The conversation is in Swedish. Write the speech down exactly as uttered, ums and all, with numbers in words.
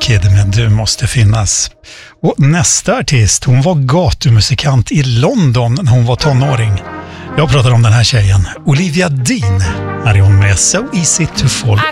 Kid med Du måste finnas. Och nästa artist, hon var gatumusikant i London när hon var tonåring. Jag pratar om den här tjejen, Olivia Dean. Här är hon med So Easy to Fall